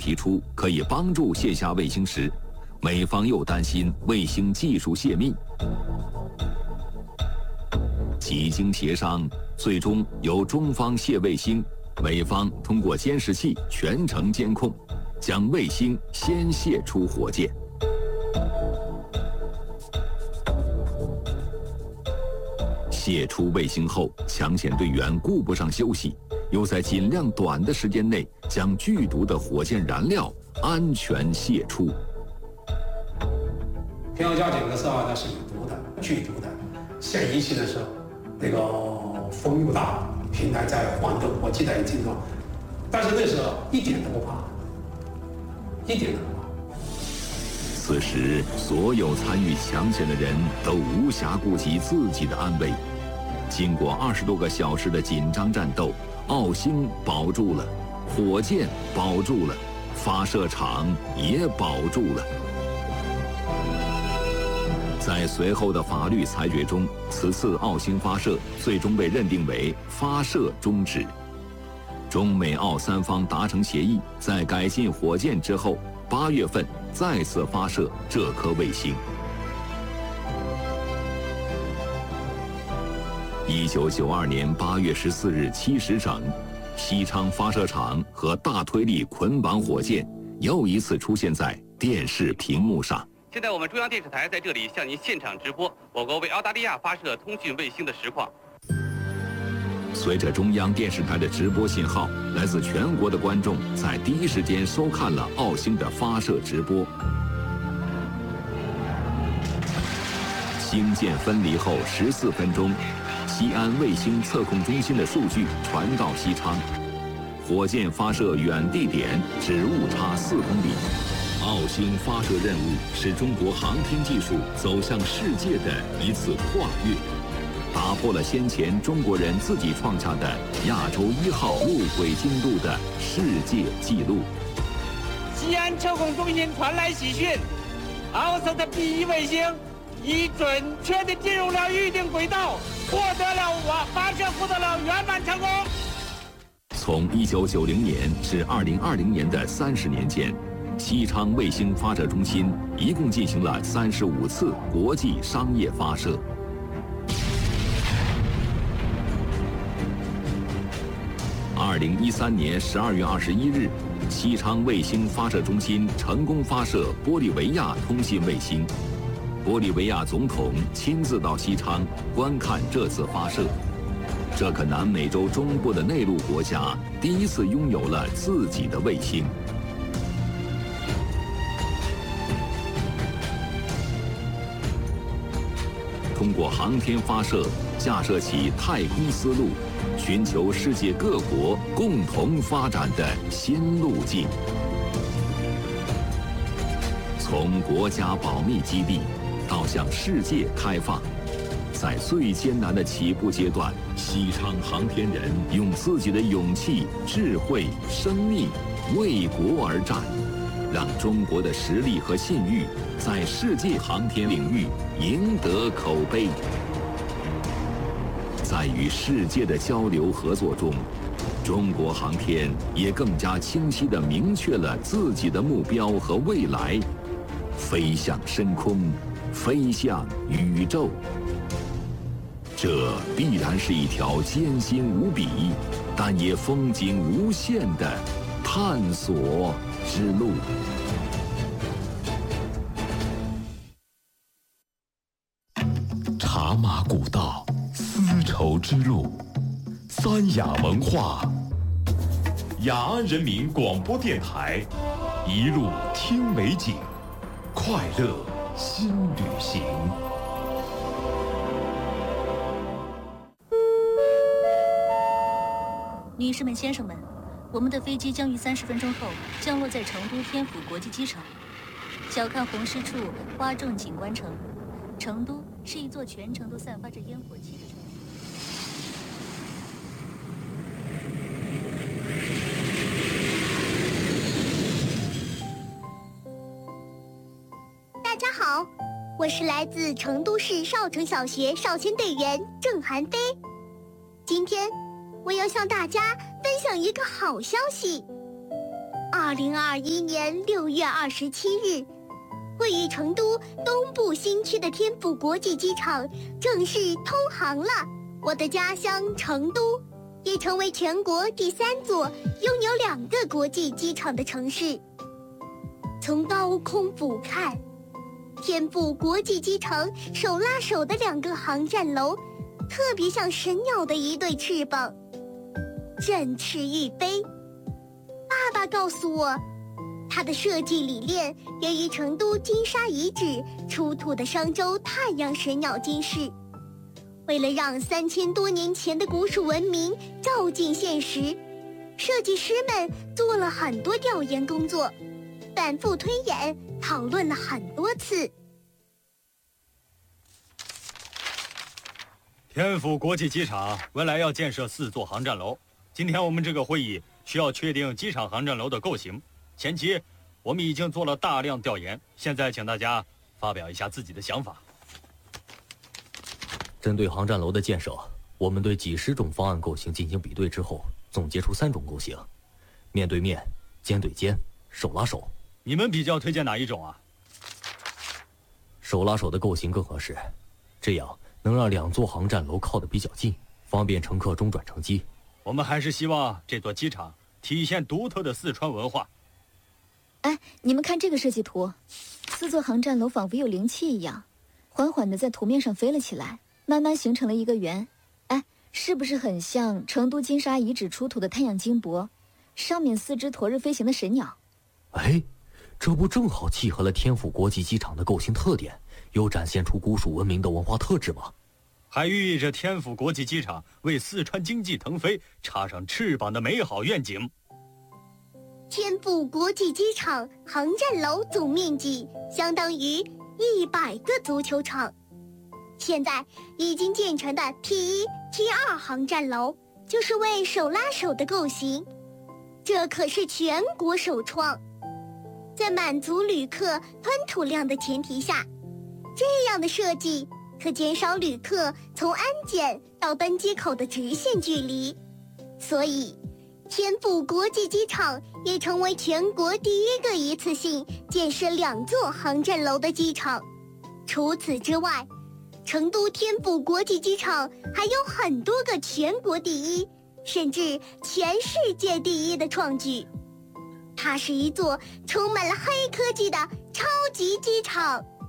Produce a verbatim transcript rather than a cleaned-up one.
提出可以帮助卸下卫星时，美方又担心卫星技术泄密。几经协商，最终由中方卸卫星，美方通过监视器全程监控，将卫星先卸出火箭。卸出卫星后，抢险队员顾不上休息，又在尽量短的时间内将剧毒的火箭燃料安全卸出。 平遥交警的时候，它是有毒的、剧毒的。卸仪器的时候，那个风又大，平台在晃动，我记得很清楚。但是那时候一点都不怕，一点都不怕。 此时，所有参与抢险的人都无暇顾及自己的安危。经过二十多个小时的紧张战斗，奥星保住了，火箭保住了，发射场也保住了。在随后的法律裁决中，此次奥星发射最终被认定为发射终止。中美澳三方达成协议，在改进火箭之后，八月份再次发射这颗卫星。一九九二年八月十四日七时整，西昌发射场和大推力捆绑火箭又一次出现在电视屏幕上。 现在我们中央电视台在这里向您现场直播我国为澳大利亚发射通讯卫星的实况。 随着中央电视台的直播信号，来自全国的观众在第一时间收看了奥星的发射直播。星舰分离后十四分钟，西安卫星测控中心的数据传到西昌，火箭发射远地点只误差四公里。奥星发射任务是中国航天技术走向世界的一次跨越，打破了先前中国人自己创下的亚洲一号路轨精度的世界纪录。 西安测控中心传来喜讯，奥斯的 B 一卫星已准确地进入了预定轨道，获得了我发射获得了圆满成功。 从一九九零年至二零二零年的三十年间，西昌卫星发射中心一共进行了三十五次国际商业发射。二零一三年十二月二十一日，西昌卫星发射中心成功发射玻利维亚通信卫星。玻利维亚总统亲自到西昌观看这次发射。这个南美洲中部的内陆国家第一次拥有了自己的卫星。通过航天发射，架设起太空思路，寻求世界各国共同发展的新路径。从国家保密基地到向世界开放，在最艰难的起步阶段，西昌航天人用自己的勇气、智慧、生命为国而战，让中国的实力和信誉在世界航天领域赢得口碑。在与世界的交流合作中，中国航天也更加清晰地明确了自己的目标和未来，飞向深空，飞向宇宙。这必然是一条艰辛无比，但也风景无限的探索之路。 茶马古道，丝绸之路，三雅文化，雅安人民广播电台，一路听美景，快乐新旅行。 女士们、先生们，我们的飞机将于三十分钟后降落在成都天府国际机场。小看红湿处，花重景观城。成都是一座全城都散发着烟火气的城市。 大家好，我是来自成都市少城小学少先队员郑涵飞。今天我要向大家分享一个好消息， 二零二一年六月二十七日，位于成都东部新区的天府国际机场正式通航了。我的家乡成都也成为全国第三座拥有两个国际机场的城市。从高空俯瞰，天府国际机场手拉手的两个航站楼，特别像神鸟的一对翅膀，振翅欲飞。爸爸告诉我，它的设计理念源于成都金沙遗址出土的商周太阳神鸟金饰。为了让三千多年前的古蜀文明照进现实，设计师们做了很多调研工作，反复推演，讨论了很多次。 天府国际机场未来要建设四座航站楼，今天我们这个会议需要确定机场航站楼的构型。前期我们已经做了大量调研，现在请大家发表一下自己的想法。 针对航站楼的建设，我们对几十种方案构型进行比对之后，总结出三种构型：面对面、肩对肩、手拉手。 你们比较推荐哪一种啊？ 手拉手的构型更合适，这样能让两座航站楼靠得比较近，方便乘客中转乘机。 我们还是希望这座机场体现独特的四川文化。 哎，你们看这个设计图，四座航站楼仿佛有灵气一样，缓缓地在图面上飞了起来，慢慢形成了一个圆。哎，是不是很像成都金沙遗址出土的太阳金箔，上面四只驮着飞行的神鸟？ 哎，这不正好契合了天府国际机场的构型特点，又展现出古蜀文明的文化特质吗？ 还寓意着天府国际机场为四川经济腾飞插上翅膀的美好愿景。 天府国际机场航站楼总面积相当于一百个足球场，现在已经建成的 T 一、T 二航站楼就是为手拉手的构型，这可是全国首创。在满足旅客吞吐量的前提下，这样的设计可减少旅客从安检到登机口的直线距离，所以天府国际机场也成为全国第一个一次性建设两座航站楼的机场。除此之外，成都天府国际机场还有很多个全国第一，甚至全世界第一的创举。它是一座充满了黑科技的超级机场。